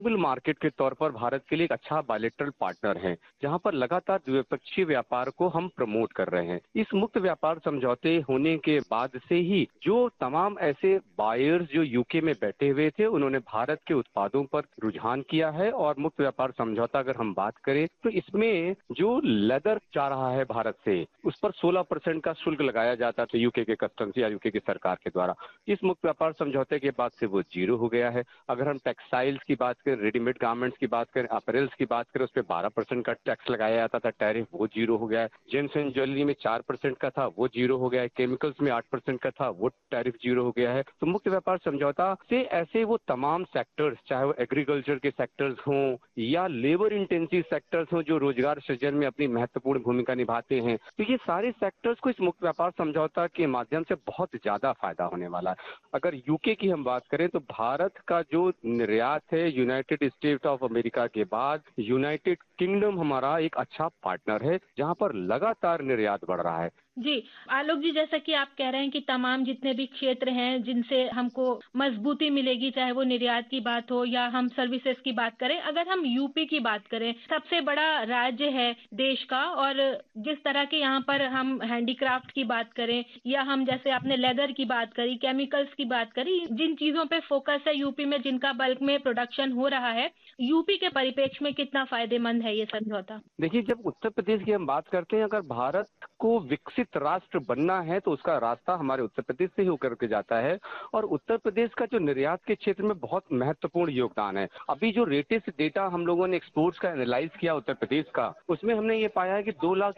Global market के तौर पर भारत के लिए एक अच्छा बायलैटरल पार्टनर है, जहां पर लगातार द्विपक्षीय व्यापार को हम प्रमोट कर रहे हैं। इस मुक्त व्यापार समझौते होने के बाद से ही जो तमाम ऐसे बायर्स जो यूके में बैठे हुए थे, उन्होंने भारत के उत्पादों पर रुझान किया है। और मुक्त व्यापार समझौता अगर हम बात करें तो इसमें जो लेदर जा रहा है भारत से, उस पर 16% का शुल्क लगाया जाता था यूके के कस्टम्स या यूके की सरकार के द्वारा। इस मुक्त व्यापार समझौते के बाद से वो जीरो हो गया है। अगर हम टेक्सटाइल्स की बात करें, रेडीमेड गारमेंट्स की बात करें, अपरेल्स की बात करें, उस पर 12% का टैक्स लगाया जाता था टैरिफ, वो जीरो हो गया है। जेम्स एंड ज्वेलरी में 4% का था, वो जीरो हो गया है। केमिकल्स में 8% का था, वो टैरिफ जीरो हो गया है। तो मुक्त व्यापार समझौता से ऐसे वो तमाम सेक्टर्स, चाहे वो एग्रीकल्चर के सेक्टर्स हों या लेबर इंटेंसिव सेक्टर्स हों जो रोजगार सृजन में अपनी महत्वपूर्ण भूमिका निभाते हैं, तो ये सारे सेक्टर्स को इस मुक्त व्यापार समझौता के माध्यम से बहुत ज्यादा फायदा होने वाला है। अगर यूके की हम बात करें तो भारत का जो निर्यात है यूनाइटेड स्टेट ऑफ अमेरिका के बाद यूनाइटेड किंगडम हमारा एक अच्छा पार्टनर है, जहां पर लगातार निर्यात बढ़ रहा है। जी, आलोक जी, जैसा कि आप कह रहे हैं कि तमाम जितने भी क्षेत्र हैं जिनसे हमको मजबूती मिलेगी, चाहे वो निर्यात की बात हो या हम सर्विसेज की बात करें। अगर हम यूपी की बात करें, सबसे बड़ा राज्य है देश का, और जिस तरह के यहाँ पर हम हैंडीक्राफ्ट की बात करें या हम जैसे आपने लेदर की बात करी, केमिकल्स की बात करी, जिन चीजों पे फोकस है यूपी में, जिनका बल्क में प्रोडक्शन हो रहा है, यूपी के परिप्रेक्ष्य में कितना फायदेमंद है ये समझौता? देखिए, जब उत्तर प्रदेश की हम बात करते हैं, अगर भारत को विकसित राष्ट्र बनना है तो उसका रास्ता हमारे उत्तर प्रदेश से ही होकर के जाता है। और उत्तर प्रदेश का जो निर्यात के क्षेत्र में बहुत महत्वपूर्ण योगदान है। अभी जो लेटेस्ट डेटा हम लोगों ने एक्सपोर्ट्स का एनालाइज किया उत्तर प्रदेश का, उसमें हमने ये पाया है कि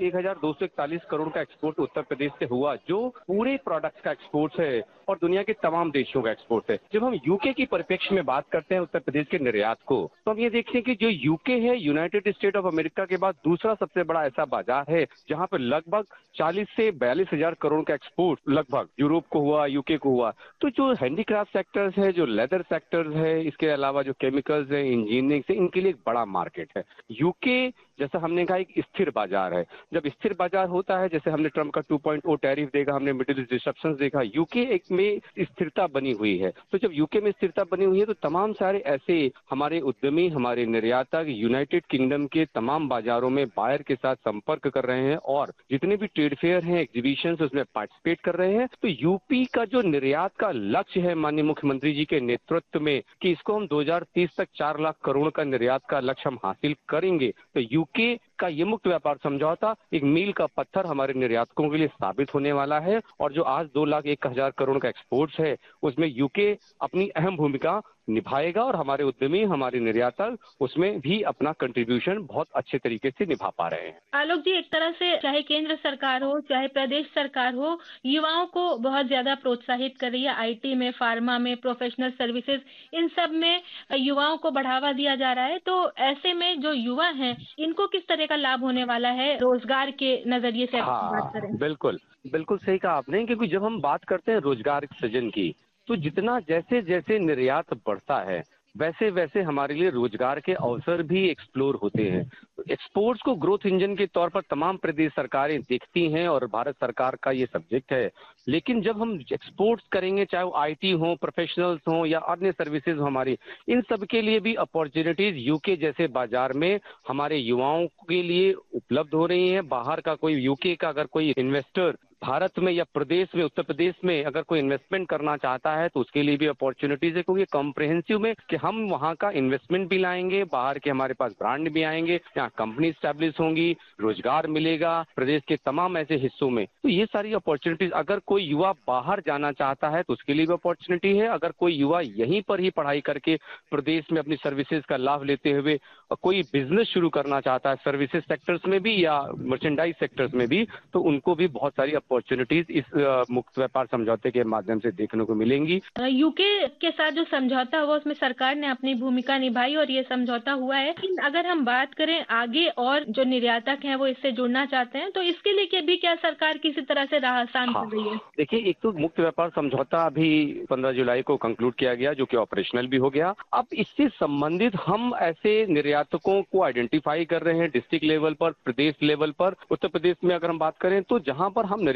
2,01,241 करोड़ का एक्सपोर्ट उत्तर प्रदेश से हुआ, जो पूरे प्रोडक्ट्स का एक्सपोर्ट है और दुनिया के तमाम देशों का एक्सपोर्ट है। जब हम यूके की परिप्रेक्ष्य में बात करते हैं उत्तर प्रदेश के निर्यात को, तो हम ये देखते हैं कि जो यूके है, यूनाइटेड स्टेट ऑफ अमेरिका के बाद दूसरा सबसे बड़ा ऐसा बाजार है जहां पर लगभग 40 से 42 हजार करोड़ का एक्सपोर्ट लगभग यूरोप को हुआ, यूके को हुआ। तो जो हैंडीक्राफ्ट सेक्टर्स है, जो लेदर सेक्टर्स है, इसके अलावा जो केमिकल्स है, इंजीनियरिंग से, इनके लिए एक बड़ा मार्केट है। यूके जैसा हमने कहा एक स्थिर बाजार है। जब स्थिर बाजार होता है, जैसे हमने ट्रम्प का 2.0 टैरिफ देखा, हमने मिडिल ईस्ट डिस्रप्शंस देखा, यूके एक में स्थिरता बनी हुई है। तो जब यूके में स्थिरता बनी हुई है तो तमाम सारे ऐसे हमारे उद्यमी, हमारे निर्यातक यूनाइटेड किंगडम के तमाम बाजारों में बायर के साथ संपर्क कर रहे हैं और जितने भी ट्रेड फेयर हैं, एग्जीबिशंस, उसमें पार्टिसिपेट कर रहे हैं। तो यूपी का जो निर्यात का लक्ष्य है माननीय मुख्यमंत्री जी के नेतृत्व में कि इसको हम 2030 तक 4 लाख करोड़ का निर्यात का लक्ष्य हम हासिल करेंगे, तो यूके का ये मुक्त व्यापार समझौता एक मील का पत्थर हमारे निर्यातकों के लिए साबित होने वाला है। और जो आज 2,01,000 करोड़ का एक्सपोर्ट्स है, उसमें यूके अपनी अहम भूमिका निभाएगा और हमारे उद्यमी, हमारे निर्यातक उसमें भी अपना कंट्रीब्यूशन बहुत अच्छे तरीके से निभा पा रहे हैं। आलोक जी, एक तरह से चाहे केंद्र सरकार हो चाहे प्रदेश सरकार हो, युवाओं को बहुत ज्यादा प्रोत्साहित कर रही है। आईटी में, फार्मा में, प्रोफेशनल सर्विसेज, इन सब में युवाओं को बढ़ावा दिया जा रहा है। तो ऐसे में जो युवा हैं, इनको किस तरह का लाभ होने वाला है रोजगार के नजरिए से बात हाँ, करें? बिल्कुल बिल्कुल सही कहा आपने, क्योंकि जब हम बात करते हैं रोजगार सृजन की, तो जितना जैसे जैसे निर्यात बढ़ता है वैसे वैसे हमारे लिए रोजगार के अवसर भी एक्सप्लोर होते हैं। एक्सपोर्ट्स को ग्रोथ इंजन के तौर पर तमाम प्रदेश सरकारें देखती हैं और भारत सरकार का ये सब्जेक्ट है। लेकिन जब हम एक्सपोर्ट्स करेंगे, चाहे वो आईटी हो, प्रोफेशनल्स हो या अन्य सर्विसेज हो हमारी, इन सब के लिए भी अपॉर्चुनिटीज यूके जैसे बाजार में हमारे युवाओं के लिए उपलब्ध हो रही हैं। बाहर का कोई, यूके का अगर कोई इन्वेस्टर भारत में या प्रदेश में, उत्तर प्रदेश में अगर कोई इन्वेस्टमेंट करना चाहता है तो उसके लिए भी अपॉर्चुनिटीज है, क्योंकि कॉम्प्रिहेंसिव में कि हम वहाँ का इन्वेस्टमेंट भी लाएंगे, बाहर के हमारे पास ब्रांड भी आएंगे, यहाँ कंपनी स्टैब्लिश होंगी, रोजगार मिलेगा प्रदेश के तमाम ऐसे हिस्सों में। तो ये सारी अपॉर्चुनिटीज, अगर कोई युवा बाहर जाना चाहता है तो उसके लिए भी अपॉर्चुनिटी है। अगर कोई युवा यहीं पर ही पढ़ाई करके प्रदेश में अपनी सर्विसेज का लाभ लेते हुए कोई बिजनेस शुरू करना चाहता है सर्विसेज सेक्टर्स में भी या मर्चेंडाइज सेक्टर्स में भी, तो उनको भी बहुत सारी अपॉर्चुनिटीज इस मुक्त व्यापार समझौते के माध्यम से देखने को मिलेंगी। यूके के साथ जो समझौता हुआ उसमें सरकार ने अपनी भूमिका निभाई और ये समझौता हुआ है। लेकिन अगर हम बात करें आगे और जो निर्यातक हैं वो इससे जुड़ना चाहते हैं, तो इसके लिए भी क्या सरकार किसी तरह से राह आसान कर रही है? देखिए, एक तो मुक्त व्यापार समझौता अभी 15 जुलाई को कंक्लूड किया गया, जो कि ऑपरेशनल भी हो गया। अब इससे संबंधित हम ऐसे निर्यातकों को आइडेंटिफाई कर रहे हैं डिस्ट्रिक्ट लेवल पर, प्रदेश लेवल पर। उत्तर प्रदेश में अगर हम बात करें तो जहां पर हम निर्यात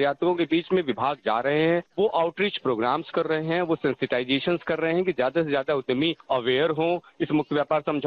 निर्यातकों के बीच में विभाग जा रहे हैं, वो आउटरीच प्रोग्राम्स कर रहे हैं, वो सेंसिटाइजेशन कर रहे हैं कि ज्यादा से ज्यादा उद्यमी अवेयर हों इस मुक्त व्यापार समझौते